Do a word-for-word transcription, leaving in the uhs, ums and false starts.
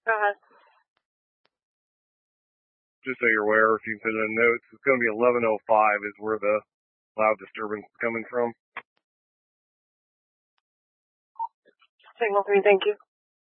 Go ahead. Just so you're aware, if you put in notes, it's going to be eleven oh five is where the loud disturbance is coming from. Signal three, thank you.